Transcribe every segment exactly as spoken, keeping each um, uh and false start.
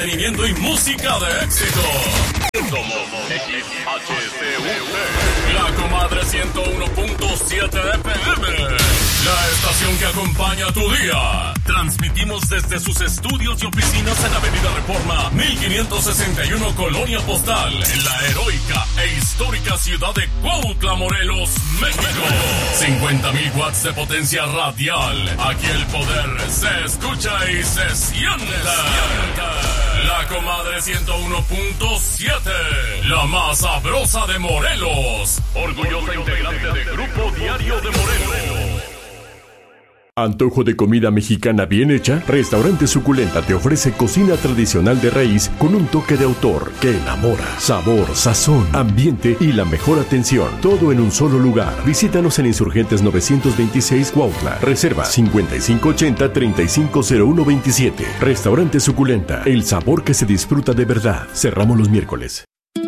entretenimiento y música de éxito. Somos X H C U T, La Comadre ciento uno punto siete F M, la estación que acompaña tu día. Transmitimos desde sus estudios y oficinas en Avenida Reforma mil quinientos sesenta y uno, Colonia Postal, en la heroica e histórica ciudad de Cuautla, Morelos, México. cincuenta mil watts de potencia radial. Aquí el poder se escucha y se siente. La Comadre ciento uno punto siete, la más sabrosa de Morelos. Orgullosa integrante de Grupo Diario de Morelos. ¿Antojo de comida mexicana bien hecha? Restaurante Suculenta te ofrece cocina tradicional de raíz con un toque de autor que enamora. Sabor, sazón, ambiente y la mejor atención. Todo en un solo lugar. Visítanos en Insurgentes novecientos veintiséis Cuautla. Reserva cincuenta y cinco ochenta, treinta y cinco cero uno veintisiete. Restaurante Suculenta. El sabor que se disfruta de verdad. Cerramos los miércoles.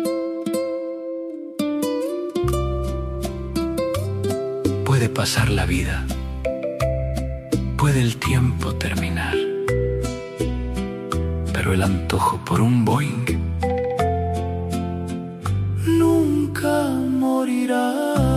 Puede pasar la vida. Puede el tiempo terminar, pero el antojo por un Boeing nunca morirá.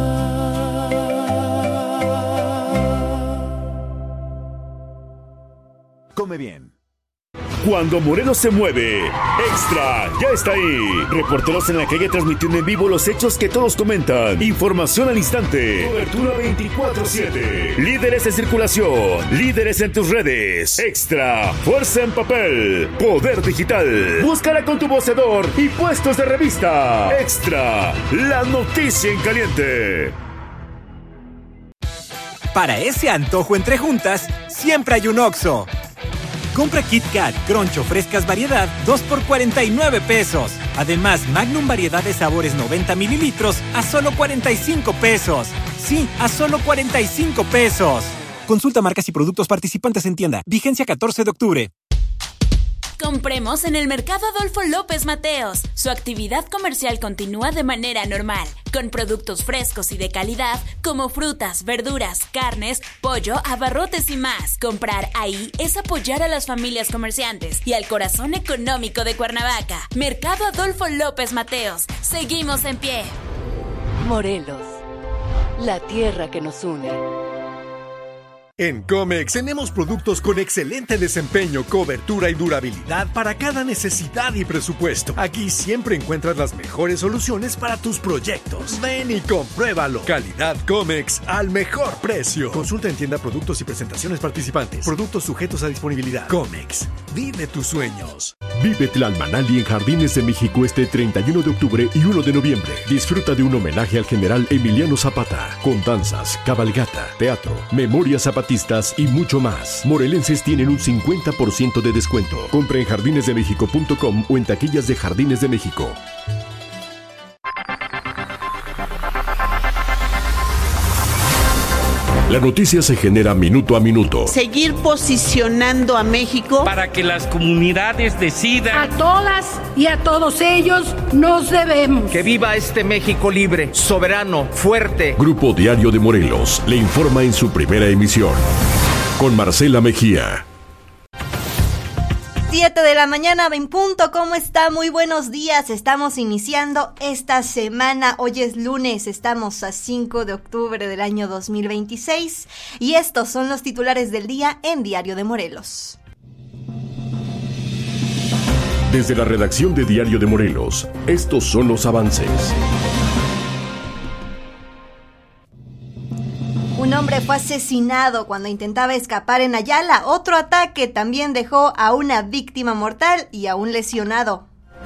Come bien. Cuando Morelos se mueve, Extra ya está ahí. Reporteros en la calle transmitiendo en vivo los hechos que todos comentan. Información al instante. Cobertura veinticuatro siete. Líderes en circulación. Líderes en tus redes. Extra. Fuerza en papel. Poder digital. Búscala con tu vocedor y puestos de revista. Extra. La noticia en caliente. Para ese antojo entre juntas, siempre hay un Oxxo. Compra Kit Kat, Crunch o frescas variedad, dos por cuarenta y nueve pesos. Además, Magnum variedad de sabores noventa mililitros a solo cuarenta y cinco pesos. Sí, a solo cuarenta y cinco pesos. Consulta marcas y productos participantes en tienda. Vigencia catorce de octubre. Compremos en el Mercado Adolfo López Mateos. Su actividad comercial continúa de manera normal, con productos frescos y de calidad como frutas, verduras, carnes, pollo, abarrotes y más. Comprar ahí es apoyar a las familias comerciantes y al corazón económico de Cuernavaca. Mercado Adolfo López Mateos. Seguimos en pie. Morelos, la tierra que nos une. En Comex tenemos productos con excelente desempeño, cobertura y durabilidad para cada necesidad y presupuesto. Aquí siempre encuentras las mejores soluciones para tus proyectos. Ven y compruébalo. Calidad Comex al mejor precio. Consulta en tienda productos y presentaciones participantes. Productos sujetos a disponibilidad. Comex, vive tus sueños. Vive Tlalmanali en Jardines de México este treinta y uno de octubre y uno de noviembre. Disfruta de un homenaje al general Emiliano Zapata, con danzas, cabalgata, teatro, memorias zapatistas y mucho más. Morelenses tienen un cincuenta por ciento de descuento. Compra en jardines de méxico punto com o en taquillas de Jardines de México. La noticia se genera minuto a minuto. Seguir posicionando a México para que las comunidades decidan. A todas y a todos ellos nos debemos. Que viva este México libre, soberano, fuerte. Grupo Diario de Morelos le informa en su primera emisión. Con Marcela Mejía. siete de la mañana en punto, ¿cómo está? Muy buenos días, estamos iniciando esta semana, hoy es lunes, estamos a cinco de octubre del año dos mil veintiséis y estos son los titulares del día en Diario de Morelos. Desde la redacción de Diario de Morelos, estos son los avances. Un hombre fue asesinado cuando intentaba escapar en Ayala. Otro ataque también dejó a una víctima mortal y a un lesionado.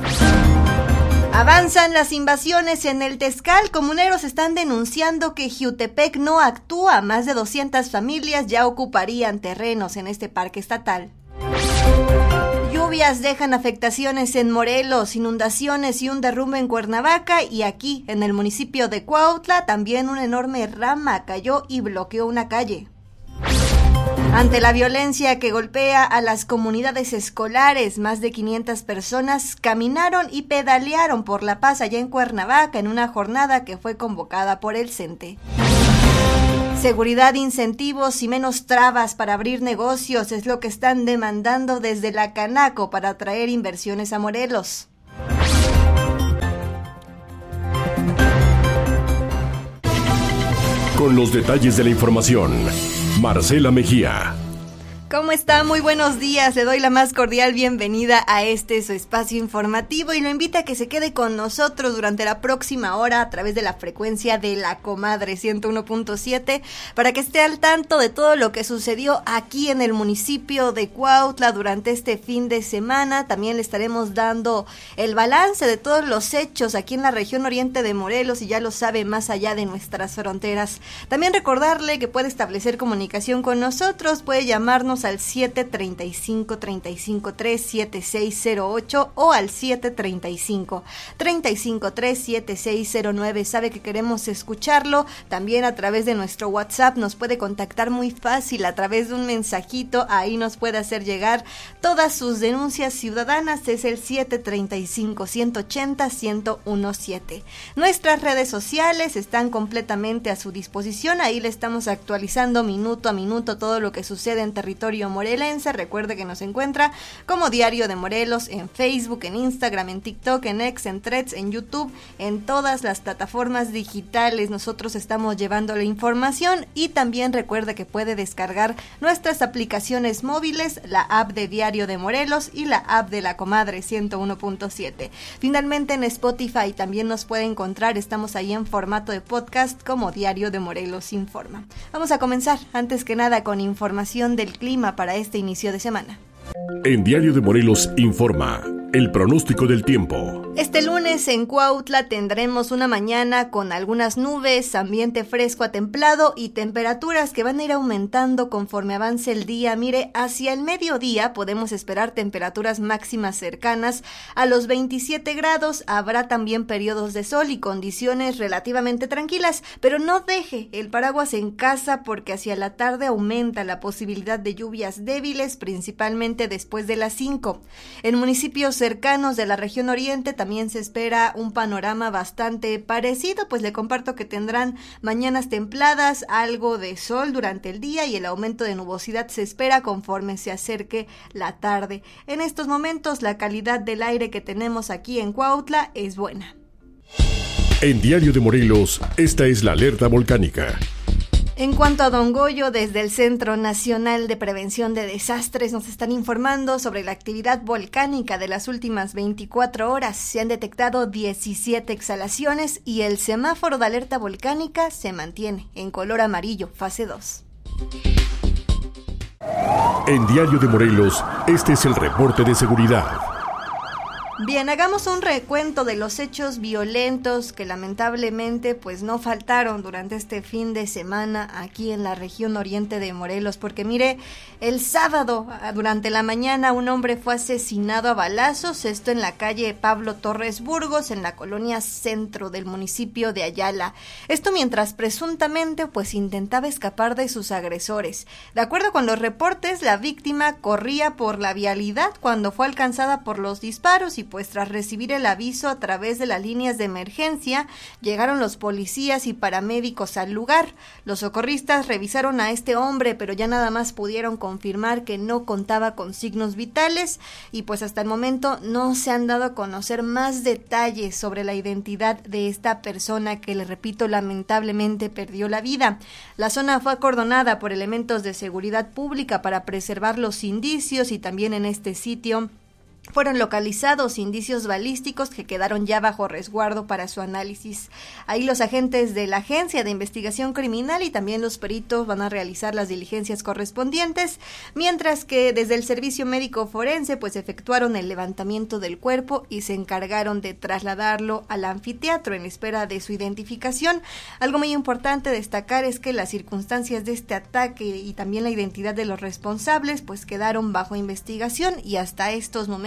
Avanzan las invasiones en el Tezcal. Comuneros están denunciando que Jiutepec no actúa. Más de doscientas familias ya ocuparían terrenos en este parque estatal. Lluvias dejan afectaciones en Morelos, inundaciones y un derrumbe en Cuernavaca, y aquí, en el municipio de Cuautla, también una enorme rama cayó y bloqueó una calle. Ante la violencia que golpea a las comunidades escolares, más de quinientas personas caminaron y pedalearon por la paz allá en Cuernavaca en una jornada que fue convocada por el CENTE. Seguridad, incentivos y menos trabas para abrir negocios es lo que están demandando desde la Canaco para atraer inversiones a Morelos. Con los detalles de la información, Marcela Mejía. ¿Cómo está? Muy buenos días. Le doy la más cordial bienvenida a este su espacio informativo y lo invita a que se quede con nosotros durante la próxima hora a través de la frecuencia de La Comadre ciento uno punto siete para que esté al tanto de todo lo que sucedió aquí en el municipio de Cuautla durante este fin de semana. También le estaremos dando el balance de todos los hechos aquí en la región oriente de Morelos y ya lo sabe, más allá de nuestras fronteras. También recordarle que puede establecer comunicación con nosotros, puede llamarnos al siete treinta y cinco, treinta y cinco tres, siete seis cero ocho o al siete treinta y cinco, treinta y cinco tres, siete seis cero nueve. Sabe que queremos escucharlo. También a través de nuestro WhatsApp nos puede contactar muy fácil a través de un mensajito. Ahí nos puede hacer llegar todas sus denuncias ciudadanas. Es el siete treinta y cinco, ciento ochenta, ciento diecisiete. Nuestras redes sociales están completamente a su disposición. Ahí le estamos actualizando minuto a minuto todo lo que sucede en territorio morelense. Recuerde que nos encuentra como Diario de Morelos en Facebook, en Instagram, en TikTok, en X, en Threads, en YouTube, en todas las plataformas digitales. Nosotros estamos llevando la información y también recuerde que puede descargar nuestras aplicaciones móviles, la app de Diario de Morelos y la app de La Comadre ciento uno punto siete. Finalmente en Spotify también nos puede encontrar, estamos ahí en formato de podcast como Diario de Morelos Informa. Vamos a comenzar antes que nada con información del clima para este inicio de semana. En Diario de Morelos Informa, el pronóstico del tiempo. Este lunes en Cuautla tendremos una mañana con algunas nubes, ambiente fresco a templado y temperaturas que van a ir aumentando conforme avance el día. Mire, hacia el mediodía podemos esperar temperaturas máximas cercanas a los veintisiete grados. Habrá también periodos de sol y condiciones relativamente tranquilas, pero no deje el paraguas en casa porque hacia la tarde aumenta la posibilidad de lluvias débiles, principalmente después de las cinco. En municipios cercanos de la región oriente también se espera un panorama bastante parecido, pues le comparto que tendrán mañanas templadas, algo de sol durante el día y el aumento de nubosidad se espera conforme se acerque la tarde. En estos momentos la calidad del aire que tenemos aquí en Cuautla es buena. En Diario de Morelos, esta es la alerta volcánica. En cuanto a Don Goyo, desde el Centro Nacional de Prevención de Desastres nos están informando sobre la actividad volcánica de las últimas veinticuatro horas. Se han detectado diecisiete exhalaciones y el semáforo de alerta volcánica se mantiene en color amarillo, fase dos. En Diario de Morelos, este es el reporte de seguridad. Bien, hagamos un recuento de los hechos violentos que lamentablemente pues no faltaron durante este fin de semana aquí en la región oriente de Morelos, porque mire, el sábado durante la mañana un hombre fue asesinado a balazos, esto en la calle Pablo Torres Burgos, en la colonia centro del municipio de Ayala. Esto mientras presuntamente pues intentaba escapar de sus agresores. De acuerdo con los reportes, la víctima corría por la vialidad cuando fue alcanzada por los disparos y pues tras recibir el aviso a través de las líneas de emergencia, llegaron los policías y paramédicos al lugar. Los socorristas revisaron a este hombre, pero ya nada más pudieron confirmar que no contaba con signos vitales y pues hasta el momento no se han dado a conocer más detalles sobre la identidad de esta persona que, le repito, lamentablemente perdió la vida. La zona fue acordonada por elementos de seguridad pública para preservar los indicios y también en este sitio fueron localizados indicios balísticos que quedaron ya bajo resguardo para su análisis. Ahí los agentes de la Agencia de Investigación Criminal y también los peritos van a realizar las diligencias correspondientes, mientras que desde el Servicio Médico Forense pues efectuaron el levantamiento del cuerpo y se encargaron de trasladarlo al anfiteatro en espera de su identificación. Algo muy importante destacar es que las circunstancias de este ataque y también la identidad de los responsables pues quedaron bajo investigación y hasta estos momentos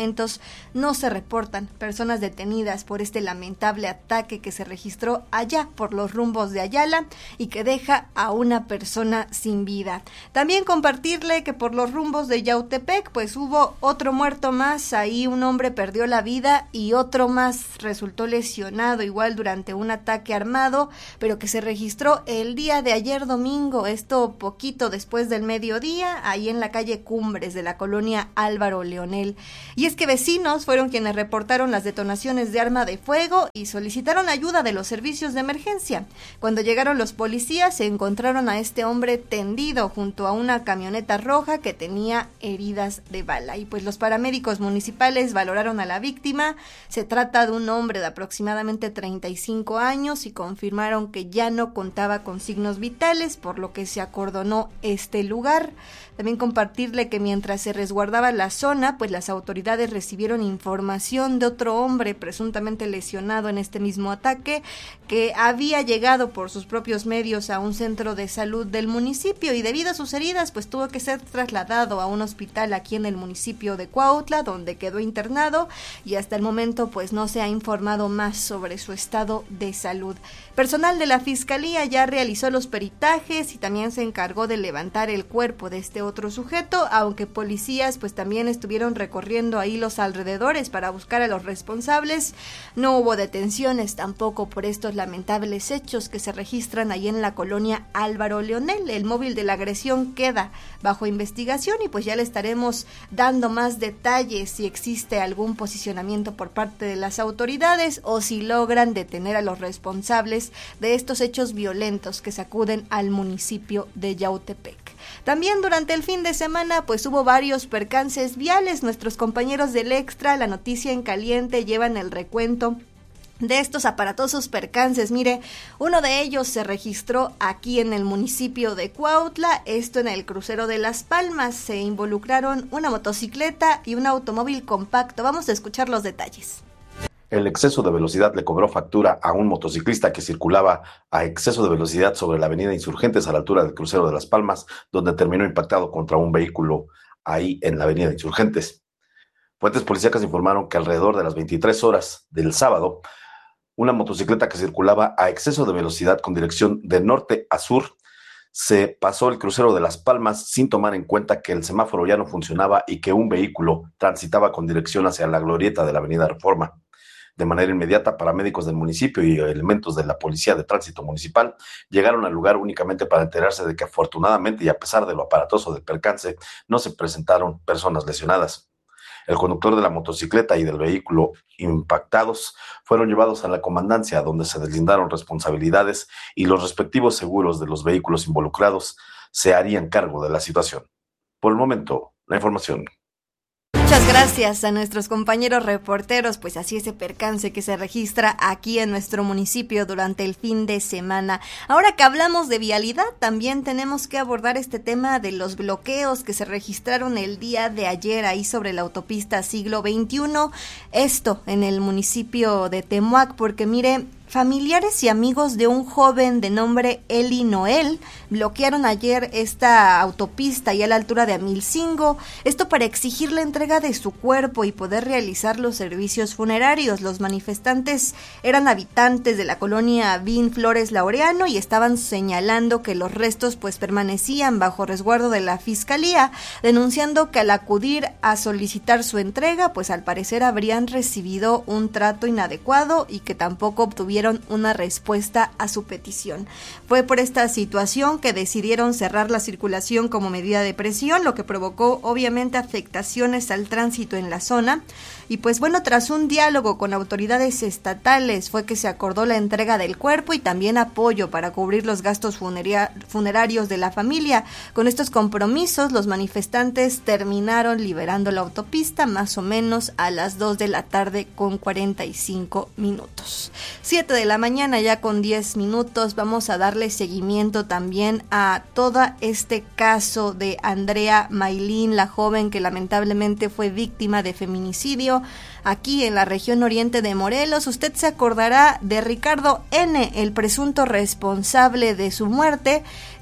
momentos no se reportan personas detenidas por este lamentable ataque que se registró allá por los rumbos de Ayala y que deja a una persona sin vida. También compartirle que por los rumbos de Yautepec pues hubo otro muerto más, ahí un hombre perdió la vida y otro más resultó lesionado igual durante un ataque armado, pero que se registró el día de ayer domingo, esto poquito después del mediodía, ahí en la calle Cumbres de la colonia Álvaro Leonel. Y es que vecinos fueron quienes reportaron las detonaciones de arma de fuego y solicitaron ayuda de los servicios de emergencia. Cuando llegaron los policías se encontraron a este hombre tendido junto a una camioneta roja que tenía heridas de bala. Y pues los paramédicos municipales valoraron a la víctima. Se trata de un hombre de aproximadamente treinta y cinco años y confirmaron que ya no contaba con signos vitales, por lo que se acordonó este lugar. También compartirle que mientras se resguardaba la zona, pues las autoridades recibieron información de otro hombre presuntamente lesionado en este mismo ataque, que había llegado por sus propios medios a un centro de salud del municipio y debido a sus heridas, pues tuvo que ser trasladado a un hospital aquí en el municipio de Cuautla, donde quedó internado y hasta el momento pues no se ha informado más sobre su estado de salud. Personal de la Fiscalía ya realizó los peritajes y también se encargó de levantar el cuerpo de este otro sujeto, aunque policías pues también estuvieron recorriendo ahí los alrededores para buscar a los responsables. No hubo detenciones tampoco por estos lamentables hechos que se registran ahí en la colonia Álvaro Leonel. El móvil de la agresión queda bajo investigación y pues ya le estaremos dando más detalles si existe algún posicionamiento por parte de las autoridades o si logran detener a los responsables de estos hechos violentos que sacuden al municipio de Yautepec. También durante el fin de semana pues hubo varios percances viales. Nuestros compañeros del Extra, La Noticia en Caliente, llevan el recuento de estos aparatosos percances. Mire, uno de ellos se registró aquí en el municipio de Cuautla, esto en el crucero de Las Palmas. Se involucraron una motocicleta y un automóvil compacto. Vamos a escuchar los detalles. El exceso de velocidad le cobró factura a un motociclista que circulaba a exceso de velocidad sobre la avenida Insurgentes a la altura del crucero de Las Palmas, donde terminó impactado contra un vehículo ahí en la avenida Insurgentes. Fuentes policíacas informaron que alrededor de las veintitrés horas del sábado, una motocicleta que circulaba a exceso de velocidad con dirección de norte a sur se pasó el crucero de Las Palmas sin tomar en cuenta que el semáforo ya no funcionaba y que un vehículo transitaba con dirección hacia la glorieta de la avenida Reforma. De manera inmediata, paramédicos del municipio y elementos de la Policía de Tránsito Municipal llegaron al lugar únicamente para enterarse de que afortunadamente y a pesar de lo aparatoso del percance, no se presentaron personas lesionadas. El conductor de la motocicleta y del vehículo impactados fueron llevados a la comandancia, donde se deslindaron responsabilidades y los respectivos seguros de los vehículos involucrados se harían cargo de la situación. Por el momento, la información. Muchas gracias a nuestros compañeros reporteros, pues así ese percance que se registra aquí en nuestro municipio durante el fin de semana. Ahora que hablamos de vialidad, también tenemos que abordar este tema de los bloqueos que se registraron el día de ayer ahí sobre la autopista Siglo veintiuno, esto en el municipio de Temuac, porque mire, familiares y amigos de un joven de nombre Eli Noel bloquearon ayer esta autopista y a la altura de Amilcingo, esto para exigir la entrega de su cuerpo y poder realizar los servicios funerarios. Los manifestantes eran habitantes de la colonia Vin Flores Laureano y estaban señalando que los restos pues permanecían bajo resguardo de la fiscalía, denunciando que al acudir a solicitar su entrega pues al parecer habrían recibido un trato inadecuado y que tampoco obtuvieron una respuesta a su petición. Fue por esta situación que decidieron cerrar la circulación como medida de presión, lo que provocó obviamente afectaciones al tránsito en la zona. Y pues bueno, tras un diálogo con autoridades estatales fue que se acordó la entrega del cuerpo y también apoyo para cubrir los gastos funera- funerarios de la familia. Con estos compromisos, los manifestantes terminaron liberando la autopista más o menos a las dos de la tarde con cuarenta y cinco minutos. siete de la mañana ya con diez minutos, vamos a darle seguimiento también a todo este caso de Andrea Maylin, la joven que lamentablemente fue víctima de feminicidio aquí en la región oriente de Morelos. Usted se acordará de Ricardo N., el presunto responsable de su muerte,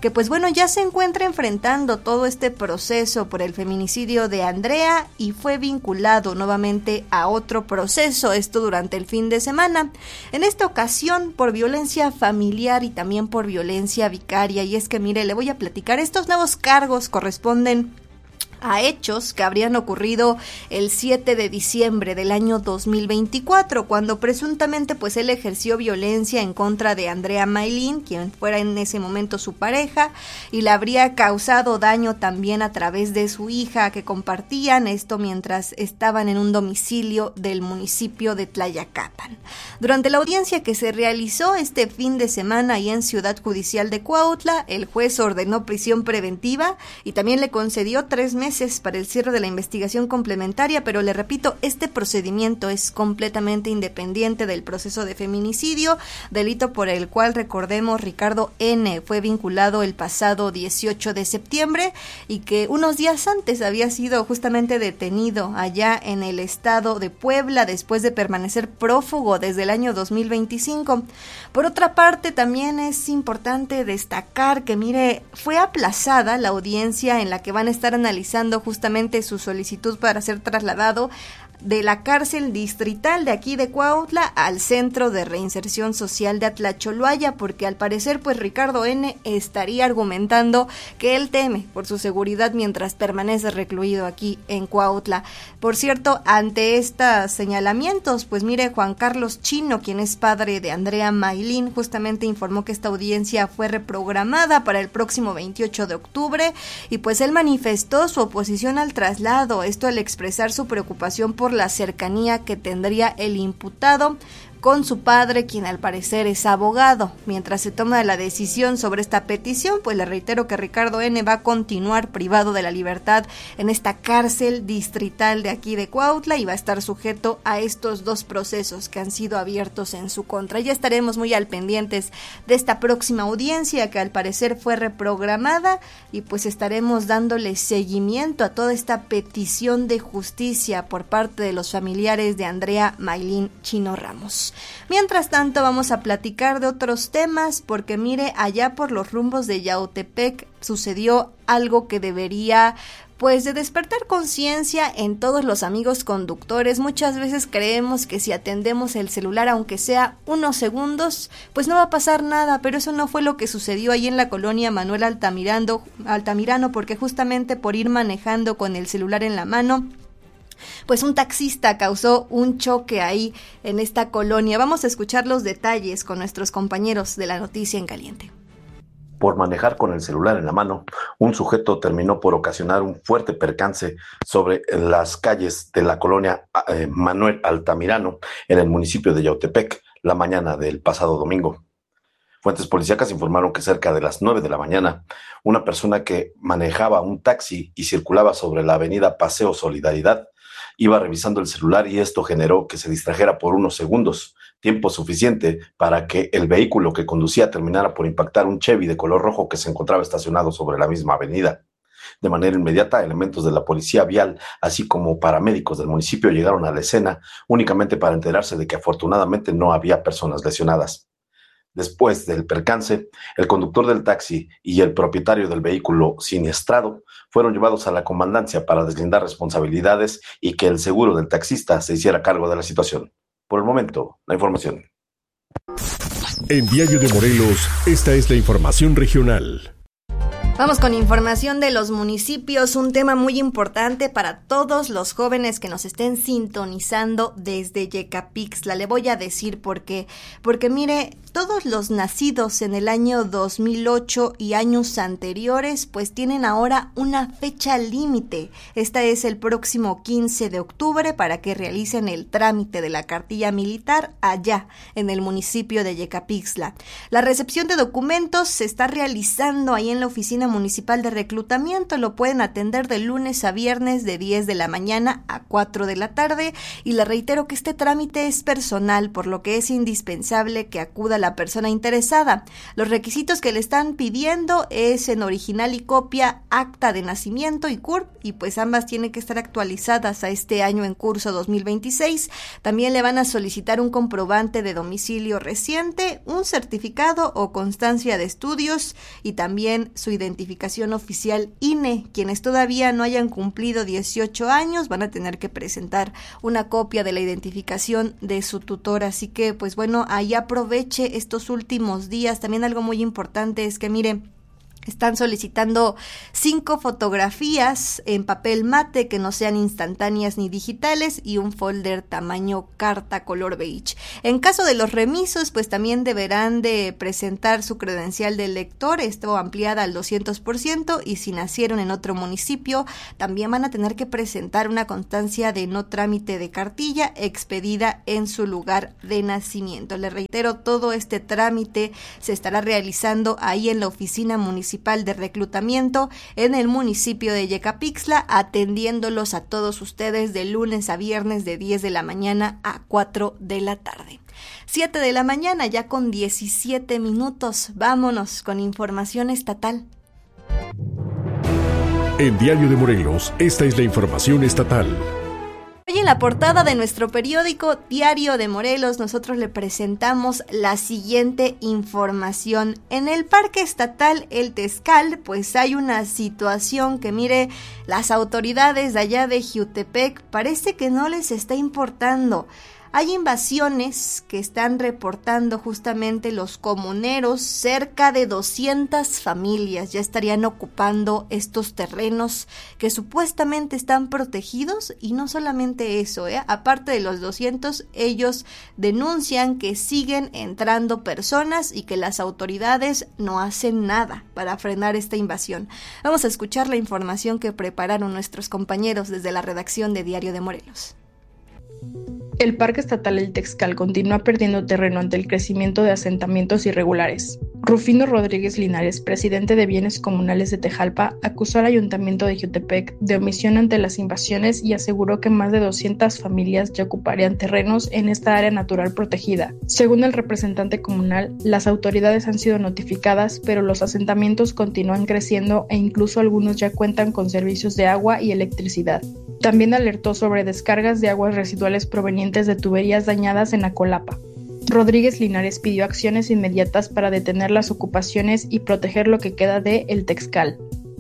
que pues bueno, ya se encuentra enfrentando todo este proceso por el feminicidio de Andrea y fue vinculado nuevamente a otro proceso, esto durante el fin de semana, en esta ocasión por violencia familiar y también por violencia vicaria. Y es que mire, le voy a platicar, estos nuevos cargos corresponden a hechos que habrían ocurrido el siete de diciembre del año dos mil veinticuatro, cuando presuntamente pues él ejerció violencia en contra de Andrea Maylin, quien fuera en ese momento su pareja, y le habría causado daño también a través de su hija que compartían, esto mientras estaban en un domicilio del municipio de Tlayacapan. Durante la audiencia que se realizó este fin de semana ahí en Ciudad Judicial de Cuautla, el juez ordenó prisión preventiva y también le concedió tres meses para el cierre de la investigación complementaria, pero le repito, este procedimiento es completamente independiente del proceso de feminicidio, delito por el cual, recordemos, Ricardo N. fue vinculado el pasado dieciocho de septiembre y que unos días antes había sido justamente detenido allá en el estado de Puebla después de permanecer prófugo desde el año dos mil veinticinco. Por otra parte, también es importante destacar que, mire, fue aplazada la audiencia en la que van a estar analizando justamente su solicitud para ser trasladado de la cárcel distrital de aquí de Cuautla al Centro de Reinserción Social de Atlacholoaya, porque al parecer pues Ricardo N. estaría argumentando que él teme por su seguridad mientras permanece recluido aquí en Cuautla. Por cierto, ante estos señalamientos, pues mire, Juan Carlos Chino, quien es padre de Andrea Maylin, justamente informó que esta audiencia fue reprogramada para el próximo veintiocho de octubre y pues él manifestó su oposición al traslado, esto al expresar su preocupación por la cercanía que tendría el imputado con su padre, quien al parecer es abogado. Mientras se toma la decisión sobre esta petición, pues le reitero que Ricardo N. va a continuar privado de la libertad en esta cárcel distrital de aquí de Cuautla y va a estar sujeto a estos dos procesos que han sido abiertos en su contra. Ya estaremos muy al pendientes de esta próxima audiencia que al parecer fue reprogramada y pues estaremos dándole seguimiento a toda esta petición de justicia por parte de los familiares de Andrea Maylin Chino Ramos. Mientras tanto, vamos a platicar de otros temas, porque mire, allá por los rumbos de Yautepec sucedió algo que debería pues de despertar conciencia en todos los amigos conductores. Muchas veces creemos que si atendemos el celular, aunque sea unos segundos, pues no va a pasar nada, pero eso no fue lo que sucedió ahí en la colonia Manuel Altamirano, Altamirano, porque justamente por ir manejando con el celular en la mano, pues un taxista causó un choque ahí en esta colonia. Vamos a escuchar los detalles con nuestros compañeros de la Noticia en Caliente. Por manejar con el celular en la mano, un sujeto terminó por ocasionar un fuerte percance sobre las calles de la colonia eh, Manuel Altamirano en el municipio de Yautepec la mañana del pasado domingo. Fuentes policíacas informaron que cerca de las nueve de la mañana, una persona que manejaba un taxi y circulaba sobre la avenida Paseo Solidaridad iba revisando el celular y esto generó que se distrajera por unos segundos, tiempo suficiente para que el vehículo que conducía terminara por impactar un Chevy de color rojo que se encontraba estacionado sobre la misma avenida. De manera inmediata, elementos de la policía vial, así como paramédicos del municipio llegaron a la escena únicamente para enterarse de que afortunadamente no había personas lesionadas. Después del percance, el conductor del taxi y el propietario del vehículo siniestrado fueron llevados a la comandancia para deslindar responsabilidades y que el seguro del taxista se hiciera cargo de la situación. Por el momento, la información. En Diario de Morelos, esta es la información regional. Vamos con información de los municipios, un tema muy importante para todos los jóvenes que nos estén sintonizando desde Yecapixtla. Le voy a decir por qué. Porque mire, todos los nacidos en el año dos mil ocho y años anteriores pues tienen ahora una fecha límite. Esta es el próximo quince de octubre para que realicen el trámite de la cartilla militar allá en el municipio de Yecapixtla. La recepción de documentos se está realizando ahí en la oficina Oficina Municipal de Reclutamiento. Lo pueden atender de lunes a viernes de diez de la mañana a cuatro de la tarde. Y le reitero que este trámite es personal, por lo que es indispensable que acuda la persona interesada. Los requisitos que le están pidiendo es en original y copia, acta de nacimiento y C U R P, y pues ambas tienen que estar actualizadas a este año en curso dos mil veintiséis. También le van a solicitar un comprobante de domicilio reciente, un certificado o constancia de estudios y también su identificación oficial I N E. Quienes todavía no hayan cumplido dieciocho años van a tener que presentar una copia de la identificación de su tutor. Así que pues bueno, ahí aproveche estos últimos días. También algo muy importante es que mire, están solicitando cinco fotografías en papel mate que no sean instantáneas ni digitales y un folder tamaño carta color beige. En caso de los remisos, pues también deberán de presentar su credencial de lector, esto ampliada al doscientos por ciento, y si nacieron en otro municipio, también van a tener que presentar una constancia de no trámite de cartilla expedida en su lugar de nacimiento. Les reitero, todo este trámite se estará realizando ahí en la Oficina Municipal de Reclutamiento en el municipio de Yecapixtla, atendiéndolos a todos ustedes de lunes a viernes de diez de la mañana a cuatro de la tarde. siete de la mañana ya con diecisiete minutos. Vámonos con información estatal. En Diario de Morelos, esta es la información estatal. Hoy en la portada de nuestro periódico Diario de Morelos, nosotros le presentamos la siguiente información. En el Parque Estatal El Tezcal, pues hay una situación que, mire, las autoridades de allá de Jiutepec parece que no les está importando. Hay invasiones que están reportando justamente los comuneros. Cerca de doscientas familias ya estarían ocupando estos terrenos que supuestamente están protegidos, y no solamente eso, ¿eh? Aparte de los doscientos, ellos denuncian que siguen entrando personas y que las autoridades no hacen nada para frenar esta invasión. Vamos a escuchar la información que prepararon nuestros compañeros desde la redacción de Diario de Morelos. El Parque Estatal El Tezcal continúa perdiendo terreno ante el crecimiento de asentamientos irregulares. Rufino Rodríguez Linares, presidente de Bienes Comunales de Tejalpa, acusó al Ayuntamiento de Jiutepec de omisión ante las invasiones y aseguró que más de doscientas familias ya ocuparían terrenos en esta área natural protegida. Según el representante comunal, las autoridades han sido notificadas, pero los asentamientos continúan creciendo e incluso algunos ya cuentan con servicios de agua y electricidad. También alertó sobre descargas de aguas residuales provenientes de tuberías dañadas en Acolapa. Rodríguez Linares pidió acciones inmediatas para detener las ocupaciones y proteger lo que queda de El Tezcal.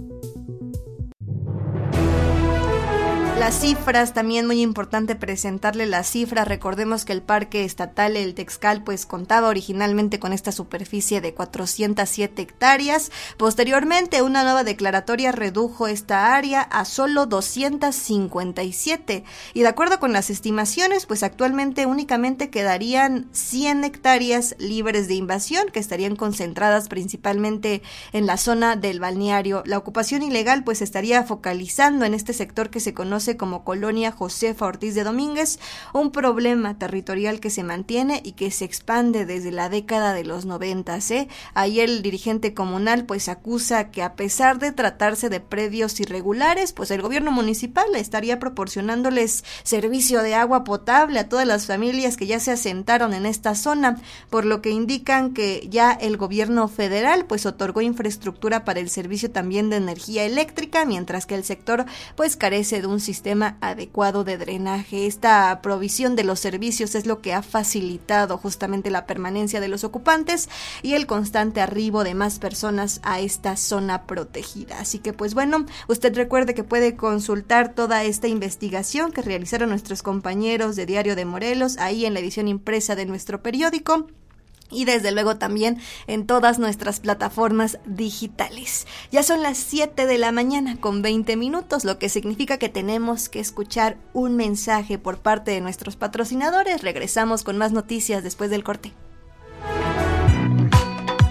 Las cifras, también muy importante presentarle las cifras. Recordemos que el Parque Estatal El Tezcal pues contaba originalmente con esta superficie de cuatrocientas siete hectáreas. Posteriormente, una nueva declaratoria redujo esta área a solo doscientas cincuenta y siete. Y de acuerdo con las estimaciones, pues actualmente únicamente quedarían cien hectáreas libres de invasión, que estarían concentradas principalmente en la zona del balneario. La ocupación ilegal pues estaría focalizando en este sector que se conoce como Colonia Josefa Ortiz de Domínguez, un problema territorial que se mantiene y que se expande desde la década de los noventas, ¿eh? Ahí el dirigente comunal pues acusa que a pesar de tratarse de predios irregulares, pues el gobierno municipal estaría proporcionándoles servicio de agua potable a todas las familias que ya se asentaron en esta zona, por lo que indican que ya el gobierno federal pues otorgó infraestructura para el servicio también de energía eléctrica, mientras que el sector pues carece de un sistema adecuado de drenaje. Esta provisión de los servicios es lo que ha facilitado justamente la permanencia de los ocupantes y el constante arribo de más personas a esta zona protegida. Así que pues bueno, usted recuerde que puede consultar toda esta investigación que realizaron nuestros compañeros de Diario de Morelos ahí en la edición impresa de nuestro periódico, y desde luego también en todas nuestras plataformas digitales. Ya son las siete de la mañana con veinte minutos, lo que significa que tenemos que escuchar un mensaje por parte de nuestros patrocinadores. Regresamos con más noticias después del corte. Pero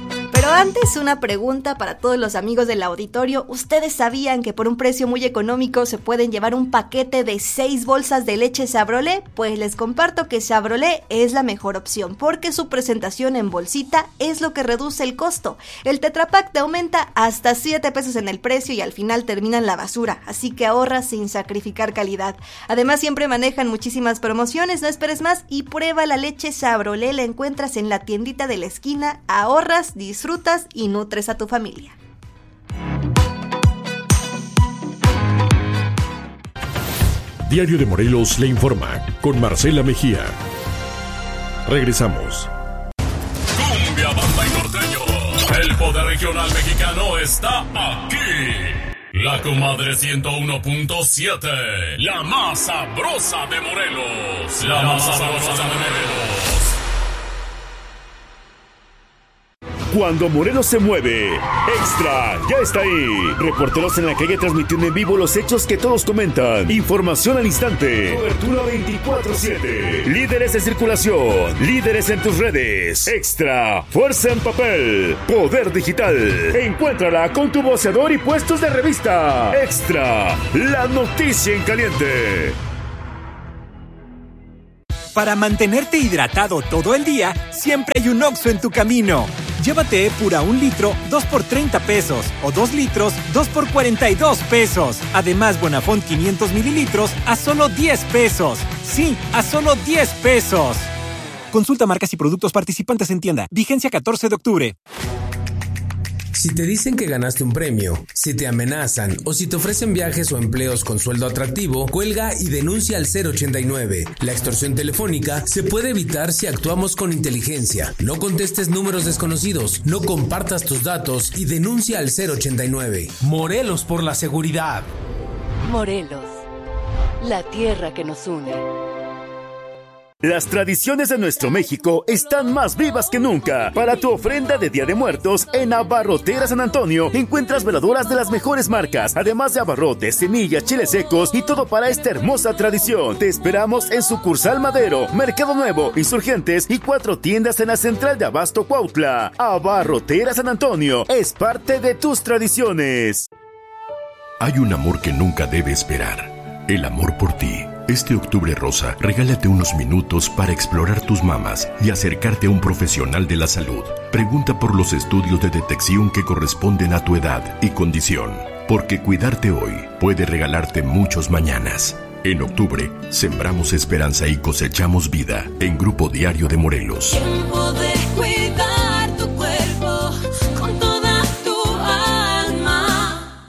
antes, una pregunta para todos los amigos del auditorio. ¿Ustedes sabían que por un precio muy económico se pueden llevar un paquete de seis bolsas de leche Sabrolé? Pues les comparto que Sabrolé es la mejor opción, porque su presentación en bolsita es lo que reduce el costo. El Tetra Pak te aumenta hasta siete pesos en el precio y al final termina en la basura, así que ahorras sin sacrificar calidad. Además, siempre manejan muchísimas promociones, no esperes más y prueba la leche Sabrolé. La encuentras en la tiendita de la esquina, ahorras, disfrutas y nutres a tu familia. Diario de Morelos le informa con Marcela Mejía. Regresamos. Cumbia, banda y norteño. El poder regional mexicano está aquí. La Comadre ciento uno punto siete. La más sabrosa de Morelos. La, la más sabrosa de Morelos. Cuando Morelos se mueve, Extra ya está ahí. Reporteros en la calle transmitiendo en vivo los hechos que todos comentan. Información al instante. Cobertura veinticuatro siete. Líderes de circulación. Líderes en tus redes. Extra. Fuerza en papel. Poder digital. Encuéntrala con tu voceador y puestos de revista. Extra. La noticia en caliente. Para mantenerte hidratado todo el día, siempre hay un Oxxo en tu camino. Llévate Epura un litro, dos por treinta pesos. O dos litros, dos por cuarenta y dos pesos. Además, Bonafont quinientos mililitros a solo diez pesos. Sí, a solo diez pesos. Consulta marcas y productos participantes en tienda. Vigencia catorce de octubre. Si te dicen que ganaste un premio, si te amenazan o si te ofrecen viajes o empleos con sueldo atractivo, cuelga y denuncia al cero ochenta y nueve. La extorsión telefónica se puede evitar si actuamos con inteligencia. No contestes números desconocidos, no compartas tus datos y denuncia al cero ochenta y nueve. Morelos por la seguridad. Morelos, la tierra que nos une. Las tradiciones de nuestro México están más vivas que nunca. Para tu ofrenda de Día de Muertos, en Abarrotera San Antonio encuentras veladoras de las mejores marcas, además de abarrotes, semillas, chiles secos y todo para esta hermosa tradición. Te esperamos en Sucursal Madero, Mercado Nuevo, Insurgentes y cuatro tiendas en la Central de Abasto Cuautla. Abarrotera San Antonio es parte de tus tradiciones. Hay un amor que nunca debe esperar. El amor por ti. Este octubre rosa, regálate unos minutos para explorar tus mamas y acercarte a un profesional de la salud. Pregunta por los estudios de detección que corresponden a tu edad y condición, porque cuidarte hoy puede regalarte muchos mañanas. En octubre, sembramos esperanza y cosechamos vida en Grupo Diario de Morelos. Tiempo de cuidar tu cuerpo con toda tu alma.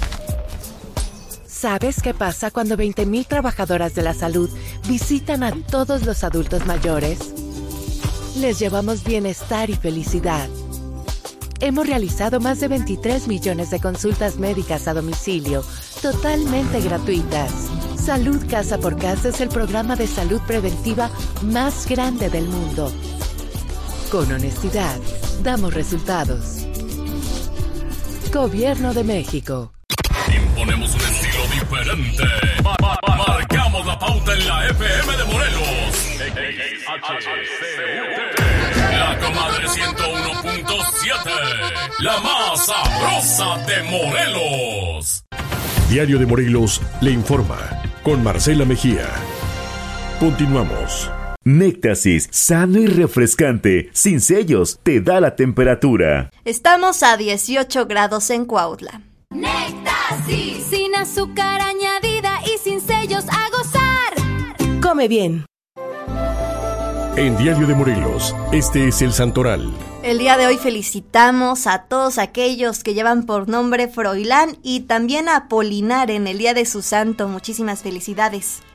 ¿Sabes qué pasa cuando veinte mil trabajadoras de la salud visitan a todos los adultos mayores? Les llevamos bienestar y felicidad. Hemos realizado más de veintitrés millones de consultas médicas a domicilio, totalmente gratuitas. Salud Casa por Casa es el programa de salud preventiva más grande del mundo. Con honestidad, damos resultados. Gobierno de México. Imponemos un estilo diferente. Ma- ma- ma- marcamos la pauta en la F M de Morelos. La Comadre ciento uno punto siete. La más sabrosa de Morelos. Diario de Morelos le informa con Marcela Mejía. Continuamos. Néctasis, sano y refrescante, sin sellos, te da la temperatura. Estamos a dieciocho grados en Cuautla. Néctasis, sin azúcar añadida y sin sellos, a gozar. Come bien. En Diario de Morelos, este es el Santoral. El día de hoy felicitamos a todos aquellos que llevan por nombre Froilán y también a Apolinar en el día de su santo. Muchísimas felicidades.